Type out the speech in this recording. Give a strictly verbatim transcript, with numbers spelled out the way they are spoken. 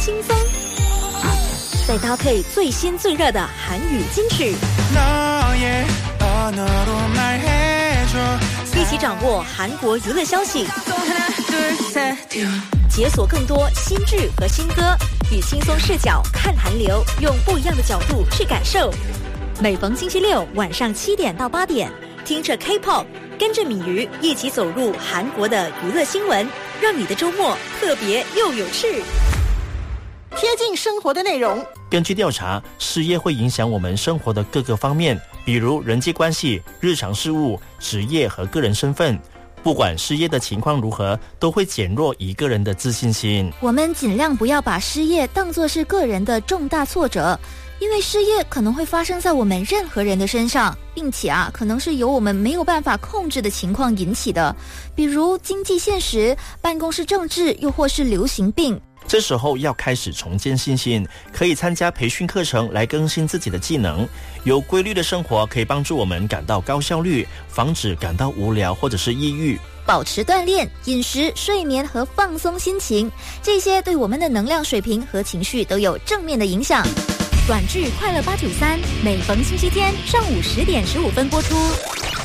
轻松，再搭配最新最热的韩语金曲，一起掌握韩国娱乐消息，解锁更多新剧和新歌，与轻松视角看韩流，用不一样的角度去感受。每逢星期六晚上七点到八点，听着 K-pop， 跟着米鱼一起走入韩国的娱乐新闻，让你的周末特别又有趣。 贴近生活的内容。 根据调查，失业会影响我们生活的各个方面，比如人际关系、日常事务、职业和个人身份。不管失业的情况如何，都会减弱一个人的自信心。 我们尽量不要把失业当作是个人的重大挫折，因为失业可能会发生在我们任何人的身上，并且啊，可能是由我们没有办法控制的情况引起的，比如经济现实、办公室政治，又或是流行病。 这时候要开始重建信心，可以参加培训课程来更新自己的技能。有规律的生活可以帮助我们感到高效率，防止感到无聊或者是抑郁。 保持锻炼、饮食、睡眠和放松心情，这些对我们的能量水平和情绪都有正面的影响。 短剧《快乐八九三》每逢星期天上午十点十五分播出。